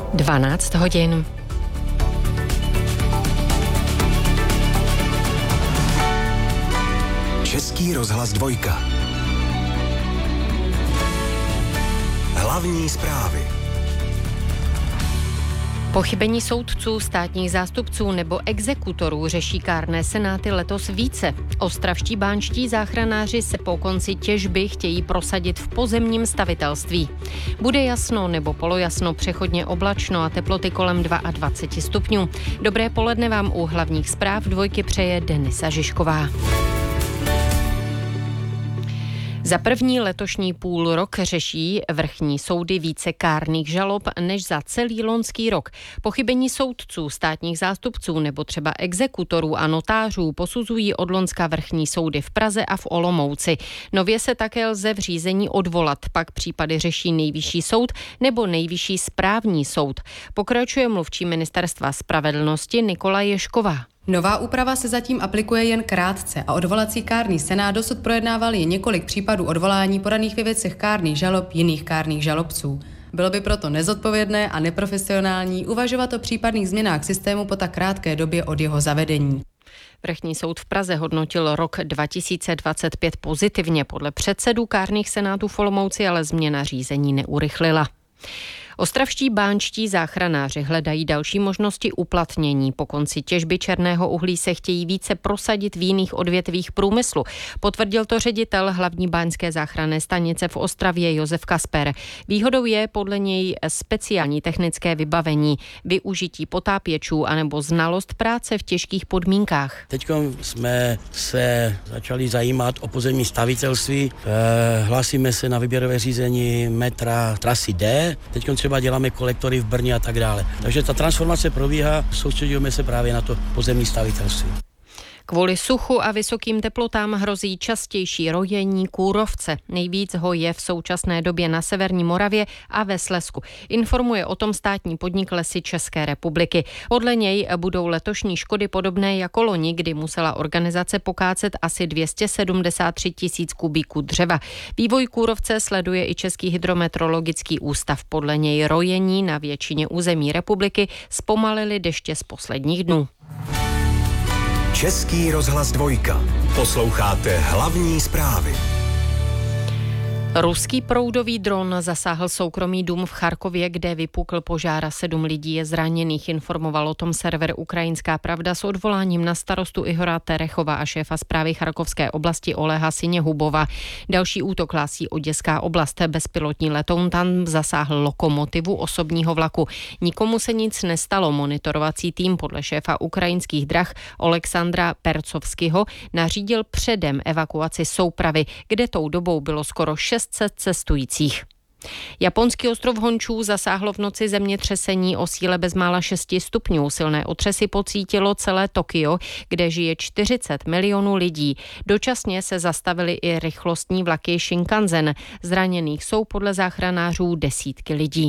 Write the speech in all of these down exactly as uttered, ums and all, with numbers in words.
dvanáct hodin. Český rozhlas dvojka. Hlavní zprávy. Pochybení soudců, státních zástupců nebo exekutorů řeší kárné senáty letos více. Ostravští báňští záchranáři se po konci těžby chtějí prosadit v pozemním stavitelství. Bude jasno nebo polojasno, přechodně oblačno a teploty kolem dvacet dva stupňů. Dobré poledne vám u hlavních zpráv dvojky přeje Denisa Žižková. Za první letošní půl rok řeší vrchní soudy více kárných žalob než za celý loňský rok. Pochybení soudců, státních zástupců nebo třeba exekutorů a notářů posuzují od loňska vrchní soudy v Praze a v Olomouci. Nově se také lze v řízení odvolat, pak případy řeší Nejvyšší soud nebo Nejvyšší správní soud. Pokračuje mluvčí Ministerstva spravedlnosti Nikola Ježková. Nová úprava se zatím aplikuje jen krátce a odvolací kárný senát dosud projednával jen několik případů odvolání podaných ve věcech kárných žalob jiných kárných žalobců. Bylo by proto nezodpovědné a neprofesionální uvažovat o případných změnách systému po tak krátké době od jeho zavedení. Vrchní soud v Praze hodnotil rok dva tisíce dvacet pět pozitivně. Podle předsedů kárných senátů v Olomouci ale změna řízení neurychlila. Ostravští báňští záchranáři hledají další možnosti uplatnění. Po konci těžby černého uhlí se chtějí více prosadit v jiných odvětvích průmyslu. Potvrdil to ředitel hlavní báňské záchranné stanice v Ostravě Josef Kasper. Výhodou je podle něj speciální technické vybavení, využití potápěčů anebo znalost práce v těžkých podmínkách. Teď jsme se začali zajímat o pozemní stavitelství. Hlásíme se na výběrové řízení metra trasy D. Teď třeba děláme kolektory v Brně a tak dále. Takže ta transformace probíhá, soustředíme se právě na to pozemní stavitelství. Kvůli suchu a vysokým teplotám hrozí častější rojení kůrovce. Nejvíc ho je v současné době na severní Moravě a ve Slezsku. Informuje o tom státní podnik Lesy České republiky. Podle něj budou letošní škody podobné jako loni, kdy musela organizace pokácet asi dvě stě sedmdesát tři tisíc kubíků dřeva. Vývoj kůrovce sleduje i Český hydrometeorologický ústav. Podle něj rojení na většině území republiky zpomalily deště z posledních dnů. Český rozhlas dvojka. Posloucháte hlavní zprávy. Ruský proudový dron zasáhl soukromý dům v Charkově, kde vypukl požár a sedm lidí je zraněných. Informoval o tom server Ukrajinská pravda s odvoláním na starostu Ihora Terechova a šéfa správy Charkovské oblasti Oleha Siněhubova. Další útok hlásí Oděská oblast. Bezpilotní letoun tam zasáhl lokomotivu osobního vlaku. Nikomu se nic nestalo. Monitorovací tým podle šéfa ukrajinských drah Oleksandra Percovského nařídil předem evakuaci soupravy, kde tou dobou bylo skoro šest set cestujících. Japonský ostrov Hončů zasáhlo v noci zemětřesení o síle bezmála šesti stupňů. Silné otřesy pocítilo celé Tokio, kde žije čtyřicet milionů lidí. Dočasně se zastavily i rychlostní vlaky Shinkansen. Zraněných jsou podle záchranářů desítky lidí.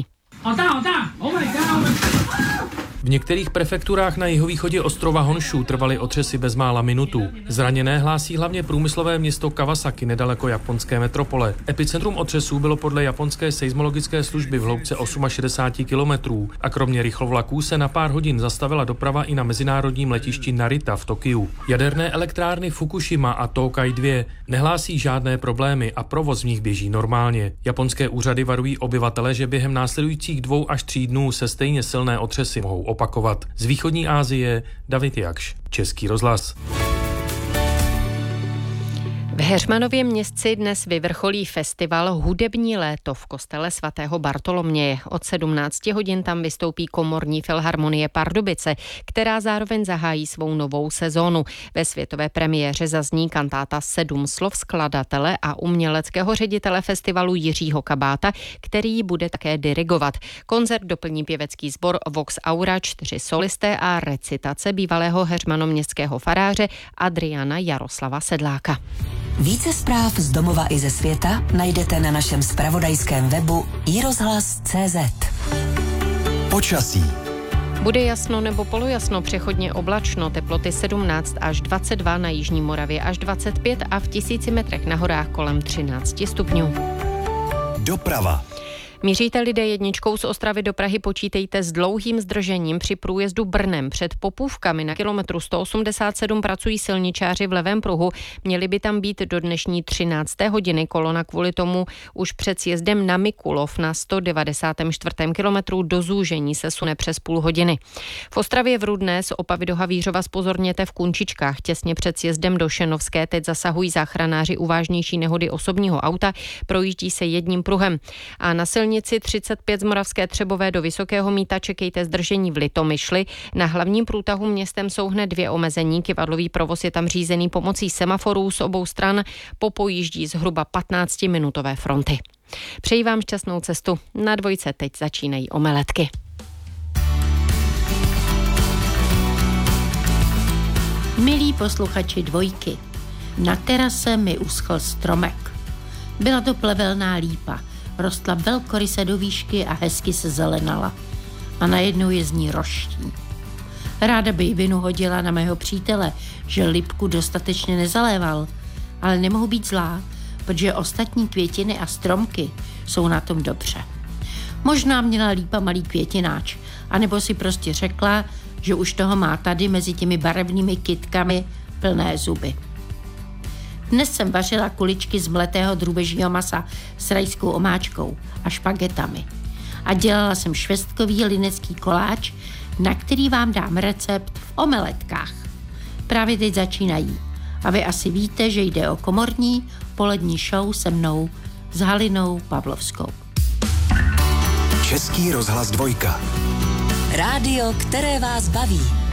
V některých prefekturách na jihovýchodě ostrova Honšú trvaly otřesy bezmála minutu. Zraněné hlásí hlavně průmyslové město Kawasaki nedaleko japonské metropole. Epicentrum otřesů bylo podle japonské seismologické služby v hloubce šedesáti osmi kilometrů a kromě rychlovlaků se na pár hodin zastavila doprava i na mezinárodním letišti Narita v Tokiu. Jaderné elektrárny Fukushima a Tokai dva nehlásí žádné problémy a provoz v nich běží normálně. Japonské úřady varují obyvatele, že během následujících dvou až tří dnů se stejně silné otřesy mohou opakovat. Z východní Asie David Jakš, Český rozhlas. V Heřmanově Městci dnes vyvrcholí festival Hudební léto v kostele svatého Bartoloměje. Od sedmnácti hodin tam vystoupí komorní filharmonie Pardubice, která zároveň zahájí svou novou sezónu. Ve světové premiéře zazní kantáta Sedm slov skladatele a uměleckého ředitele festivalu Jiřího Kabáta, který bude také dirigovat. Koncert doplní pěvecký sbor Vox Aura, čtyři solisté a recitace bývalého heřmanoměstského faráře Adriana Jaroslava Sedláka. Více zpráv z domova i ze světa najdete na našem zpravodajském webu i rozhlas tečka cé zet. Počasí. Bude jasno nebo polojasno, přechodně oblačno, teploty sedmnáct až dvacet dva, na jižní Moravě až dvacet pět a v tisíci metrech na horách kolem třináct stupňů. Doprava. Míříte-li D jedna z Ostravy do Prahy, počítejte s dlouhým zdržením při průjezdu Brnem. Před Popůvkami na kilometru sto osmdesát sedm pracují silničáři v levém pruhu. Měli by tam být do dnešní třinácté hodiny. Kolona kvůli tomu už před sjezdem na Mikulov na sto devadesátém čtvrtém kilometru do zúžení se sune přes půl hodiny. V Ostravě v Rudné z Opavy do Havířova zpozorněte v Kunčičkách. Těsně před sjezdem do Šenovské teď zasahují záchranáři u vážnější nehody osobního auta. Projíždí se jedním pruhem. A na silnici třicet pět z Moravské Třebové do Vysokého Mýta čekejte zdržení v Litomyšli. Na hlavním průtahu městem jsou hned dvě omezení. Kyvadlový provoz je tam řízený pomocí semaforů z obou stran. Po pojíždí zhruba patnáctiminutové fronty. Přeji vám šťastnou cestu. Na dvojce teď začínají omeletky. Milí posluchači dvojky, na terase mi uschl stromek. Byla to plevelná lípa, rostla velkoryse do výšky a hezky se zelenala. A najednou je z ní roští. Ráda by vinu hodila na mého přítele, že lipku dostatečně nezaléval, ale nemohu být zlá, protože ostatní květiny a stromky jsou na tom dobře. Možná měla lípa malý květináč, anebo si prostě řekla, že už toho má tady mezi těmi barevnými kytkami plné zuby. Dnes jsem vařila kuličky z mletého drůbežího masa s rajskou omáčkou a špagetami. A dělala jsem švestkový linecký koláč, na který vám dám recept v omeletkách. Právě teď začínají. A vy asi víte, že jde o komorní polední show se mnou s Halinou Pavlovskou. Český rozhlas dvojka. Rádio, které vás baví.